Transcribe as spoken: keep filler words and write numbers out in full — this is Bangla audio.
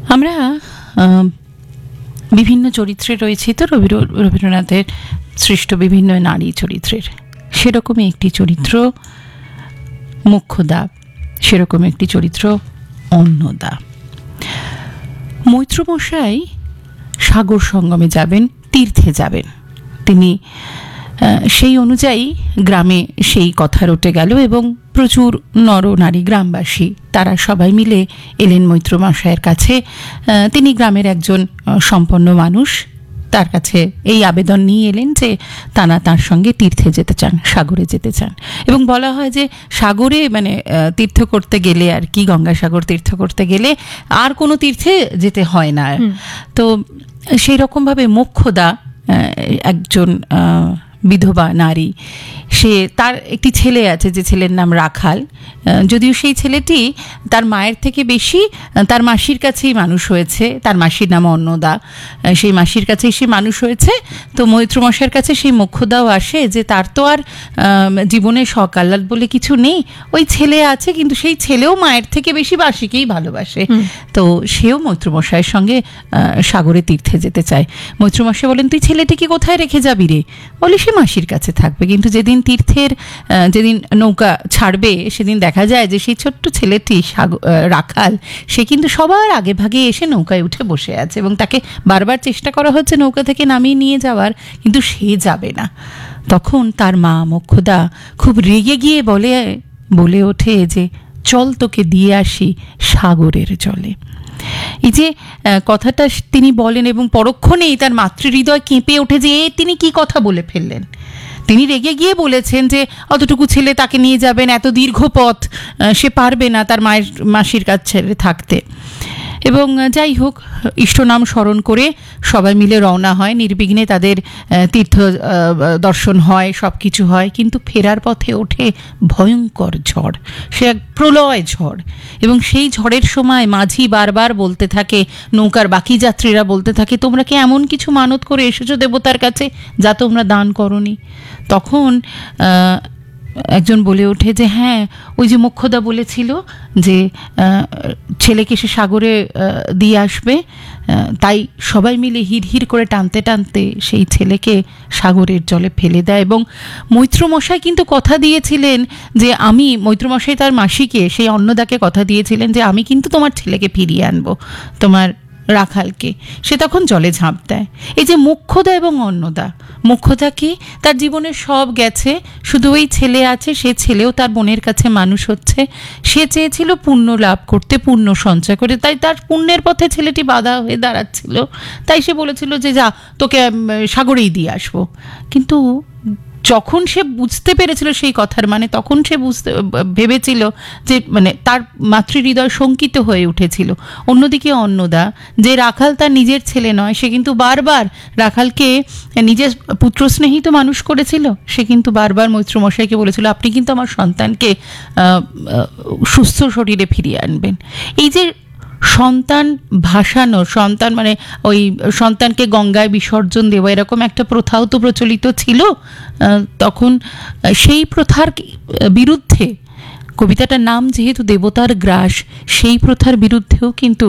আমরা বিভিন্ন চরিত্রে রয়েছি তো রবি রবীন্দ্রনাথের সৃষ্ট বিভিন্ন নারী চরিত্রের, সেরকমই একটি চরিত্র মোক্ষদা, সেরকম একটি চরিত্র অন্নদা। মৈত্রমশাই সাগর সঙ্গমে যাবেন, তীর্থে যাবেন। তিনি সেই অনুযায়ী গ্রামে সেই কথা রটে গেল এবং প্রচুর নরনারী গ্রামবাসী তারা সবাই মিলে এলেন মৈত্রমশাইয়ের কাছে। তিনি গ্রামের একজন সম্পন্ন মানুষ, তার কাছে এই আবেদন নিয়ে এলেন যে তারা তার সঙ্গে তীর্থে যেতে চান, সাগরে যেতে চান। এবং বলা হয় যে সাগরে মানে তীর্থ করতে গেলে আর কি, গঙ্গাসাগর তীর্থ করতে গেলে আর কোনো তীর্থে যেতে হয় না। তো সেই রকমভাবে মোক্ষদা একজন বিধবা নারী, সে তার একটি ছেলে আছে যে ছেলের নাম রাখাল। যদিও সেই ছেলেটি তার মায়ের থেকে বেশি তার মাসির কাছেই মানুষ হয়েছে, তার মাসির নাম অন্নদা, সেই মাসির কাছেই সে মানুষ হয়েছে। তো মৈত্রমশাইয়ের কাছে সেই মোক্ষদাও আসে যে তার তো আর জীবনে শখ আহ্লাদ বলে কিছু নেই, ওই ছেলে আছে, কিন্তু সেই ছেলেও মায়ের থেকে বেশি মাসিকেই ভালোবাসে। তো সেও মৈত্রমশাইয়ের সঙ্গে সাগরে তীর্থে যেতে চায়। মৈত্রমশাই বলেন, তুই ছেলেটিকে কোথায় রেখে যাবি রে? বলে সে মাসির কাছে থাকবে। কিন্তু যেদিন তীর্থের যেদিন নৌকা ছাড়বে সেদিন দেখা যায় যে সেই ছোট্ট ছেলেটি রাখাল, সে কিন্তু সবার আগে ভাগে এসে নৌকায় উঠে বসে আছে এবং তাকে বারবার চেষ্টা করা হচ্ছে নৌকা থেকে নামিয়ে নিয়ে যাওয়ার, কিন্তু সে যাবে না। তখন তার মা মোক্ষদা খুব রেগে গিয়ে বলে বলে ওঠে যে চল তোকে দিয়ে আসি সাগরের জলে। এই যে কথাটা তিনি বলেন এবং পরক্ষণেই তার মাতৃহৃদয় কেঁপে ওঠে যে তিনি কি কথা বলে ফেললেন। তিনি রেগে গিয়ে বলেছেন যে অতটুকু ছেলে তাকে নিয়ে যাবেন, এত দীর্ঘ পথ সে পারবে না তার মায়ের মাসির কাছে থাকতে। এবং যাই হোক, ইষ্টনাম স্মরণ করে সবাই মিলে রওনা হয়, নির্বিঘ্নে তাদের তীর্থ দর্শন হয়, সব কিছু হয়। কিন্তু ফেরার পথে ওঠে ভয়ঙ্কর ঝড়, সে এক প্রলয় ঝড়। এবং সেই ঝড়ের সময় মাঝি বারবার বলতে থাকে, নৌকার বাকি যাত্রীরা বলতে থাকে, তোমরা কি এমন কিছু মানত করে এসেছো দেবতার কাছে যা তোমরা দান করনি? তখন একজন বলে ওঠে যে হ্যাঁ, ওই যে মোক্ষদা বলেছিল যে ছেলেকে সে সাগরে দিয়ে আসবে, তাই সবাই মিলে হিড় হিড় করে টানতে টানতে সেই ছেলেকে সাগরের জলে ফেলে দেয়। এবং মৈত্রমশাই কিন্তু কথা দিয়েছিলেন যে আমি, মৈত্রমশাই তার মাসিকে, সেই অন্নদাকে কথা দিয়েছিলেন যে আমি কিন্তু তোমার ছেলেকে ফিরিয়ে আনবো, তোমার রাখালকে। সে তখন জলে ঝাঁপ দেয়। এই যে মোক্ষদা এবং অন্নদা, মোক্ষদা কি তার জীবনে সব গেছে, শুধু ওই ছেলে আছে, সে ছেলেও তার বোনের কাছে মানুষ হচ্ছে। সে চেয়েছিল পুণ্য লাভ করতে, পুণ্য সঞ্চয় করে, তাই তার পুণ্যের পথে ছেলেটি বাধা হয়ে দাঁড়াচ্ছিল। তাই সে বলেছিল যে যা, তোকে সাগরেই দিয়ে আসবো। কিন্তু যখন সে বুঝতে পেরেছিল সেই কথার মানে, তখন সে বুঝতে ভেবেছিল যে মানে তার মাতৃহৃদয় শঙ্কিত হয়ে উঠেছিল। অন্যদিকে অন্নদা, যে রাখাল তার নিজের ছেলে নয়, সে কিন্তু বারবার রাখালকে নিজের পুত্রস্নেহী তো মানুষ করেছিল, সে কিন্তু বারবার মৈত্রমশাইকে বলেছিল আপনি কিন্তু আমার সন্তানকে সুস্থ শরীরে ফিরিয়ে আনবেন। এই যে সন্তান ভাসানো, সন্তান মানে ওই সন্তানকে গঙ্গায় বিসর্জন দেওয়া, এরকম একটা প্রথাও তো প্রচলিত ছিল তখন। সেই প্রথার বিরুদ্ধে, কবিতাটার নাম যেহেতু দেবতার গ্রাস, সেই প্রথার বিরুদ্ধেও কিন্তু